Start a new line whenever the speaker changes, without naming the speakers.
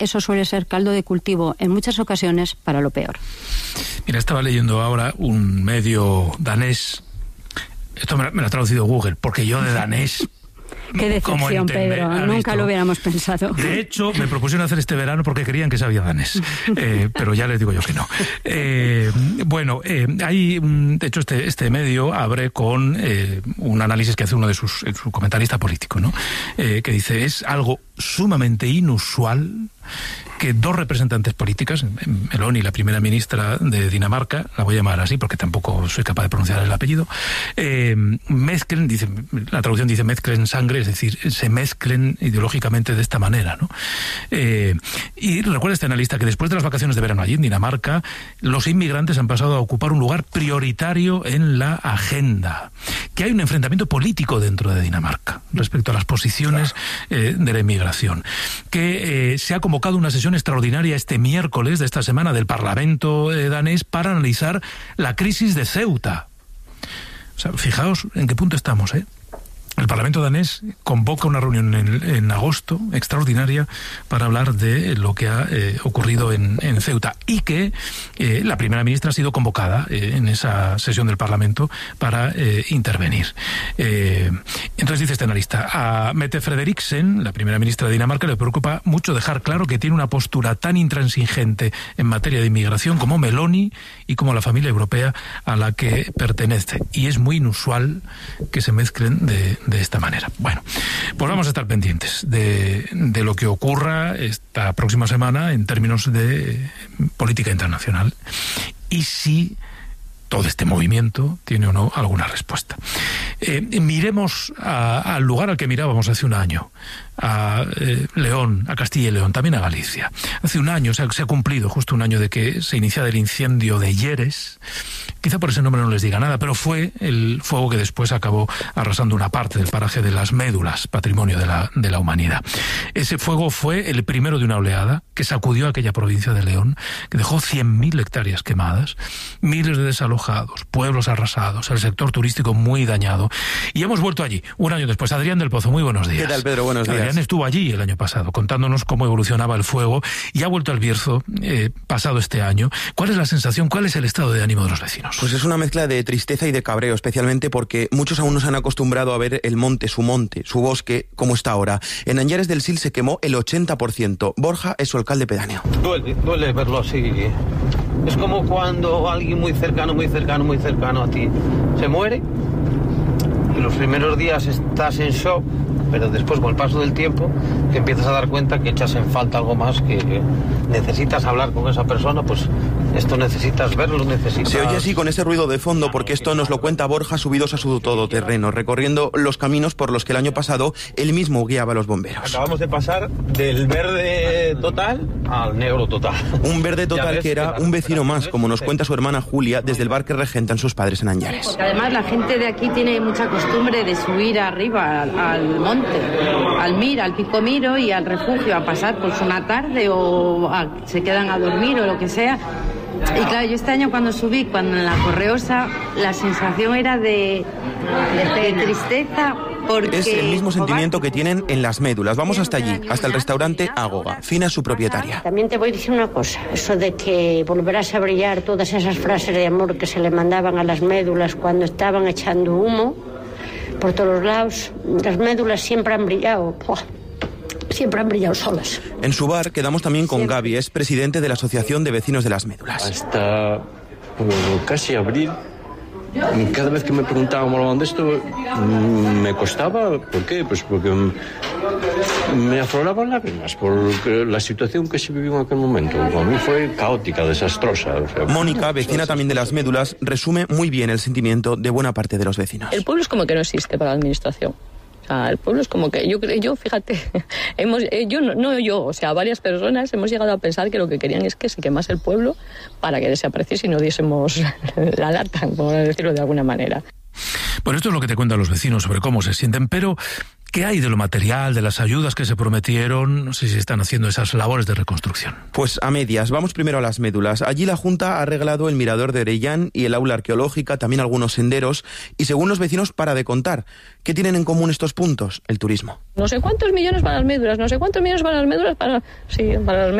eso suele ser caldo de cultivo en muchas ocasiones para lo peor.
Mira, estaba leyendo ahora un medio danés. Esto me lo ha traducido Google, porque yo de danés...
Qué decepción, Pedro. Nunca lo hubiéramos pensado.
De hecho, me propusieron hacer este verano porque creían que sabía danés. Pero ya les digo yo que no. Hay, de hecho, este medio abre con un análisis que hace uno de su comentarista político, ¿no? Que dice, es algo sumamente inusual que dos representantes políticas, Meloni, la primera ministra de Dinamarca, la voy a llamar así porque tampoco soy capaz de pronunciar el apellido, mezclen, dice, la traducción dice mezclen sangre, es decir, se mezclen ideológicamente de esta manera, ¿no? Y recuerda este analista que después de las vacaciones de verano allí en Dinamarca, los inmigrantes han pasado a ocupar un lugar prioritario en la agenda, que hay un enfrentamiento político dentro de Dinamarca respecto a las posiciones de la inmigración, que se ha convocado una sesión extraordinaria este miércoles de esta semana del Parlamento danés para analizar la crisis de Ceuta. O sea, fijaos en qué punto estamos, ¿eh? El Parlamento danés convoca una reunión en agosto extraordinaria para hablar de lo que ha ocurrido en Ceuta y que la primera ministra ha sido convocada en esa sesión del Parlamento para intervenir. Entonces dice este analista, a Mette Frederiksen, la primera ministra de Dinamarca, le preocupa mucho dejar claro que tiene una postura tan intransigente en materia de inmigración como Meloni y como la familia europea a la que pertenece. Y es muy inusual que se mezclen de esta manera. Bueno, pues vamos a estar pendientes de lo que ocurra esta próxima semana en términos de política internacional y si todo este movimiento tiene o no alguna respuesta. Miremos al lugar al que mirábamos hace un año, a León, a Castilla y León, también a Galicia. Hace un año, se ha cumplido justo un año de que se iniciara el incendio de Lleres. Quizá por ese nombre no les diga nada, pero fue el fuego que después acabó arrasando una parte del paraje de las Médulas, patrimonio de la humanidad. Ese fuego fue el primero de una oleada que sacudió aquella provincia de León, que dejó 100.000 hectáreas quemadas, miles de desalojados, pueblos arrasados, el sector turístico muy dañado. Y hemos vuelto allí, un año después. Adrián del Pozo, muy buenos días.
¿Qué tal, Pedro? Buenos días.
Adrián estuvo allí el año pasado, contándonos cómo evolucionaba el fuego y ha vuelto al Bierzo pasado este año. ¿Cuál es la sensación, cuál es el estado de ánimo de los vecinos?
Pues es una mezcla de tristeza y de cabreo, especialmente porque muchos aún no se han acostumbrado a ver el monte, su bosque, como está ahora. En Añares del Sil se quemó el 80%. Borja es su alcalde pedáneo.
Duele verlo así. Es como cuando alguien muy cercano a ti se muere y los primeros días estás en shock, pero después con el paso del tiempo te empiezas a dar cuenta que echas en falta algo más, que necesitas hablar con esa persona, pues esto necesitas verlo, necesitas...
Se oye así con ese ruido de fondo porque esto nos lo cuenta Borja subidos a su todoterreno, recorriendo los caminos por los que el año pasado él mismo guiaba a los bomberos.
Acabamos de pasar del verde total al negro total.
Un verde total que era un vecino más, como nos cuenta su hermana Julia, desde el bar que regentan sus padres en Añares.
Porque además la gente de aquí tiene mucha costumbre de subir arriba al monte, al Mir, al Pico Miro y al refugio a pasar pues una tarde o se quedan a dormir o lo que sea. Y claro, yo este año cuando subí, cuando en la Correosa, la sensación era de tristeza. Porque
es el mismo sentimiento que tienen en las Médulas. Vamos hasta allí, hasta el restaurante Ágoga. Fina es su propietaria.
También te voy a decir una cosa, eso de que volverás a brillar, todas esas frases de amor que se le mandaban a las Médulas cuando estaban echando humo por todos lados, las Médulas siempre han brillado. Siempre han brillado solas.
En su bar quedamos también con Gaby, es presidente de la Asociación de Vecinos de las Médulas.
Hasta casi abril, cada vez que me preguntábamos de esto, me costaba. ¿Por qué? Pues porque me afloraban lágrimas por la situación que se vivió en aquel momento. A mí fue caótica, desastrosa. O sea,
Mónica, vecina también de las Médulas, resume muy bien el sentimiento de buena parte de los vecinos.
El pueblo es como que no existe para la administración. O sea, el pueblo es como que yo fíjate, varias personas hemos llegado a pensar que lo que querían es que se quemase el pueblo para que desapareciese y no diésemos la lata, por decirlo de alguna manera.
Bueno, esto es lo que te cuentan los vecinos sobre cómo se sienten, pero ¿Qué hay de lo material, de las ayudas que se prometieron? No sé si están haciendo esas labores de reconstrucción.
Pues a medias. Vamos primero a las médulas. Allí la Junta ha arreglado el mirador de Orellán y el aula arqueológica, también algunos senderos, y según los vecinos, para de contar. ¿Qué tienen en común estos puntos? El turismo.
No sé cuántos millones para las médulas, no sé cuántos millones para las médulas, para las